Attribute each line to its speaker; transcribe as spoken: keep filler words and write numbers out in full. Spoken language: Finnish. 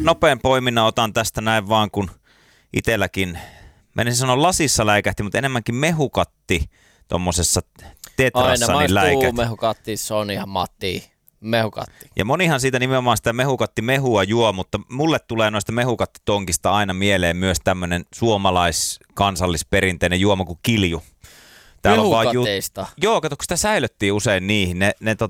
Speaker 1: nopean poiminnan otan tästä näin vaan, kun itselläkin, menisin sanoa lasissa läikähti, mutta enemmänkin mehukatti tuommoisessa tetrassa
Speaker 2: Aina
Speaker 1: niin läikähti.
Speaker 2: maistuu mehukatti, se on ihan matti. Mehukatti.
Speaker 1: Ja monihan siitä nimenomaan sitä mehukatti-mehua juo, mutta mulle tulee noista mehukattitonkista aina mieleen myös tämmöinen suomalais-kansallisperinteinen juoma kuin kilju.
Speaker 2: Mehukateista?
Speaker 1: Ju- Joo, kato, kun sitä säilöttiin usein niihin. Ne, ne